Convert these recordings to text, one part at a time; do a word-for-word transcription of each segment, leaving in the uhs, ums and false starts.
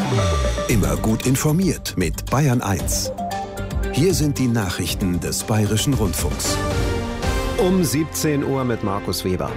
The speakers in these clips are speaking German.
Immer gut informiert mit Bayern eins. Hier sind die Nachrichten des Bayerischen Rundfunks. Um siebzehn Uhr mit Markus Weber.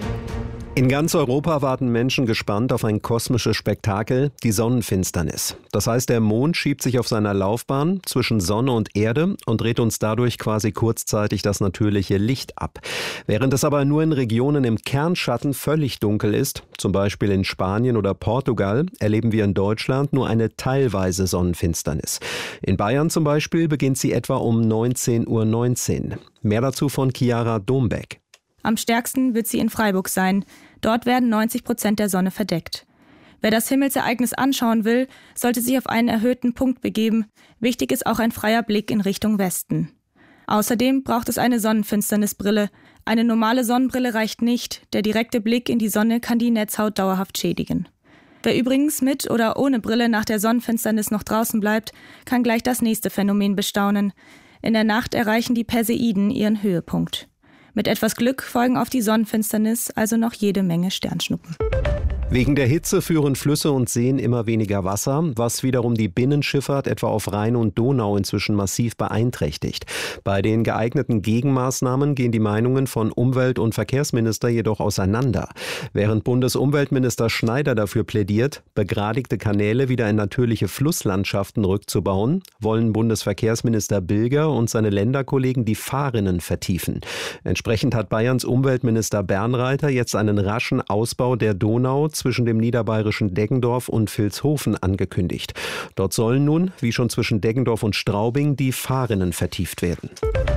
In ganz Europa warten Menschen gespannt auf ein kosmisches Spektakel, die Sonnenfinsternis. Das heißt, der Mond schiebt sich auf seiner Laufbahn zwischen Sonne und Erde und dreht uns dadurch quasi kurzzeitig das natürliche Licht ab. Während es aber nur in Regionen im Kernschatten völlig dunkel ist, zum Beispiel in Spanien oder Portugal, erleben wir in Deutschland nur eine teilweise Sonnenfinsternis. In Bayern zum Beispiel beginnt sie etwa um neunzehn Uhr neunzehn. Mehr dazu von Chiara Dombeck. Am stärksten wird sie in Freiburg sein. Dort werden neunzig Prozent der Sonne verdeckt. Wer das Himmelsereignis anschauen will, sollte sich auf einen erhöhten Punkt begeben. Wichtig ist auch ein freier Blick in Richtung Westen. Außerdem braucht es eine Sonnenfinsternisbrille. Eine normale Sonnenbrille reicht nicht. Der direkte Blick in die Sonne kann die Netzhaut dauerhaft schädigen. Wer übrigens mit oder ohne Brille nach der Sonnenfinsternis noch draußen bleibt, kann gleich das nächste Phänomen bestaunen. In der Nacht erreichen die Perseiden ihren Höhepunkt. Mit etwas Glück folgen auf die Sonnenfinsternis also noch jede Menge Sternschnuppen. Wegen der Hitze führen Flüsse und Seen immer weniger Wasser, was wiederum die Binnenschifffahrt etwa auf Rhein und Donau inzwischen massiv beeinträchtigt. Bei den geeigneten Gegenmaßnahmen gehen die Meinungen von Umwelt- und Verkehrsminister jedoch auseinander. Während Bundesumweltminister Schneider dafür plädiert, begradigte Kanäle wieder in natürliche Flusslandschaften rückzubauen, wollen Bundesverkehrsminister Bilger und seine Länderkollegen die Fahrrinnen vertiefen. Entsprechend hat Bayerns Umweltminister Bernreiter jetzt einen raschen Ausbau der Donau zwischen dem niederbayerischen Deggendorf und Vilshofen angekündigt. Dort sollen nun, wie schon zwischen Deggendorf und Straubing, die Fahrrinnen vertieft werden.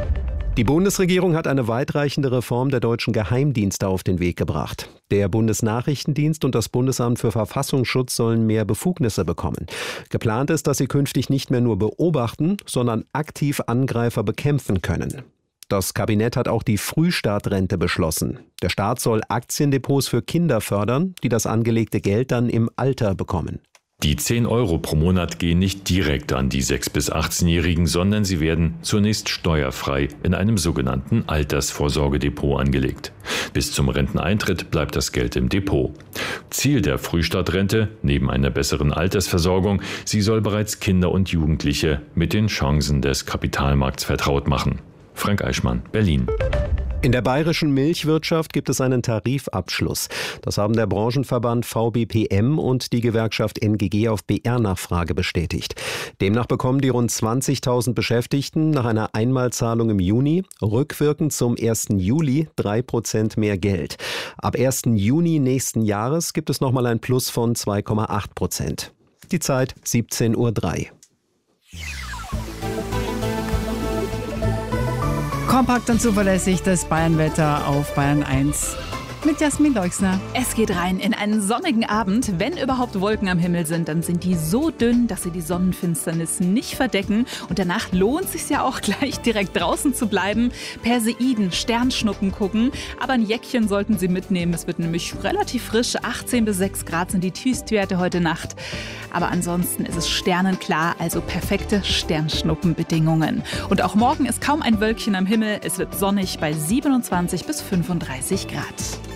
Die Bundesregierung hat eine weitreichende Reform der deutschen Geheimdienste auf den Weg gebracht. Der Bundesnachrichtendienst und das Bundesamt für Verfassungsschutz sollen mehr Befugnisse bekommen. Geplant ist, dass sie künftig nicht mehr nur beobachten, sondern aktiv Angreifer bekämpfen können. Das Kabinett hat auch die Frühstartrente beschlossen. Der Staat soll Aktiendepots für Kinder fördern, die das angelegte Geld dann im Alter bekommen. Die zehn Euro pro Monat gehen nicht direkt an die sechs- bis achtzehnjährigen, sondern sie werden zunächst steuerfrei in einem sogenannten Altersvorsorgedepot angelegt. Bis zum Renteneintritt bleibt das Geld im Depot. Ziel der Frühstartrente, neben einer besseren Altersversorgung, sie soll bereits Kinder und Jugendliche mit den Chancen des Kapitalmarkts vertraut machen. Frank Eichmann, Berlin. In der bayerischen Milchwirtschaft gibt es einen Tarifabschluss. Das haben der Branchenverband V B P M und die Gewerkschaft N G G auf B R-Nachfrage bestätigt. Demnach bekommen die rund zwanzigtausend Beschäftigten nach einer Einmalzahlung im Juni rückwirkend zum ersten Juli drei Prozent mehr Geld. Ab ersten Juni nächsten Jahres gibt es nochmal ein Plus von zwei Komma acht Prozent. Die Zeit siebzehn Uhr drei. Kompakt und zuverlässig das Bayernwetter auf Bayern eins mit Jasmin Leuxner. Es geht rein in einen sonnigen Abend. Wenn überhaupt Wolken am Himmel sind, dann sind die so dünn, dass sie die Sonnenfinsternis nicht verdecken. Und danach lohnt es sich ja auch gleich direkt draußen zu bleiben. Perseiden, Sternschnuppen gucken. Aber ein Jäckchen sollten Sie mitnehmen. Es wird nämlich relativ frisch. achtzehn bis sechs Grad sind die Tiefstwerte heute Nacht. Aber ansonsten ist es sternenklar, also perfekte Sternschnuppenbedingungen. Und auch morgen ist kaum ein Wölkchen am Himmel. Es wird sonnig bei siebenundzwanzig bis fünfunddreißig Grad.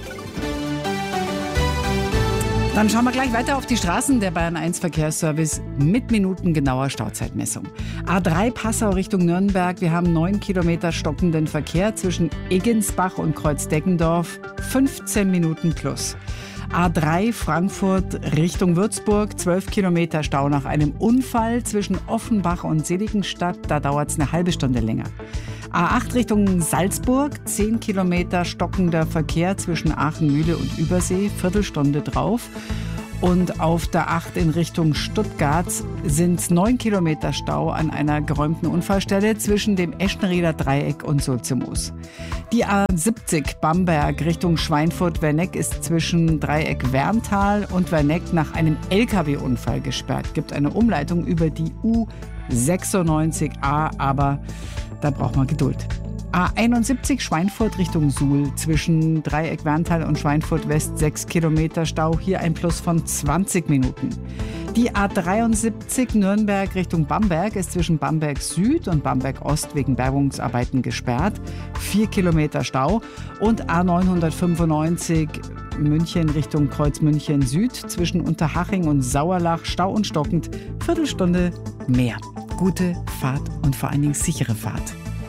Dann schauen wir gleich weiter auf die Straßen. Der Bayern eins Verkehrsservice mit minutengenauer Stauzeitmessung. A drei Passau Richtung Nürnberg. Wir haben neun Kilometer stockenden Verkehr zwischen Eggensbach und Kreuzdeggendorf. fünfzehn Minuten plus. A drei Frankfurt Richtung Würzburg. zwölf Kilometer Stau nach einem Unfall zwischen Offenbach und Seligenstadt. Da dauert es eine halbe Stunde länger. A acht Richtung Salzburg, zehn Kilometer stockender Verkehr zwischen Aachen-Mühle und Übersee, Viertelstunde drauf. Und auf der acht in Richtung Stuttgart sind neun Kilometer Stau an einer geräumten Unfallstelle zwischen dem Eschenrieder Dreieck und Sulzemoos. Die A siebzig Bamberg Richtung Schweinfurt-Werneck ist zwischen Dreieck Werntal und Werneck nach einem L K W-Unfall gesperrt. Gibt eine Umleitung über die U sechsundneunzig A, aber da braucht man Geduld. A einundsiebzig Schweinfurt Richtung Suhl zwischen Dreieck Werntal und Schweinfurt West sechs Kilometer Stau, hier ein Plus von zwanzig Minuten. Die A dreiundsiebzig Nürnberg Richtung Bamberg ist zwischen Bamberg Süd und Bamberg Ost wegen Bergungsarbeiten gesperrt, vier Kilometer Stau. Und A neunhundertfünfundneunzig München Richtung Kreuz München Süd zwischen Unterhaching und Sauerlach Stau und stockend. Viertelstunde mehr. Gute Fahrt und vor allen Dingen sichere Fahrt.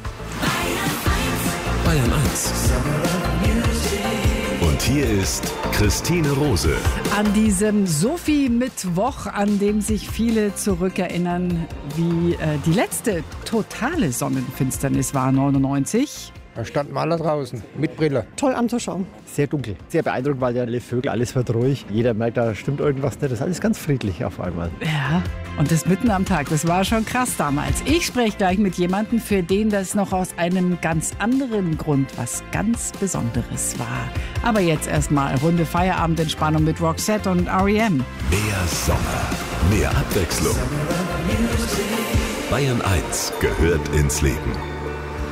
Bayern eins. Und hier ist Christine Rose. An diesem Sophie-Mittwoch, an dem sich viele zurückerinnern, wie äh, die letzte totale Sonnenfinsternis war, neunundneunzig. Da standen wir alle draußen, mit Brille. Toll anzuschauen. Sehr dunkel, sehr beeindruckend, weil ja alle Vögel, alles wird ruhig. Jeder merkt, da stimmt irgendwas nicht. Das ist alles ganz friedlich auf einmal. Ja, und das mitten am Tag, das war schon krass damals. Ich spreche gleich mit jemandem, für den das noch aus einem ganz anderen Grund was ganz Besonderes war. Aber jetzt erstmal Runde Feierabendentspannung mit Roxette und R E M. Mehr Sommer, mehr Abwechslung. Bayern eins gehört ins Leben.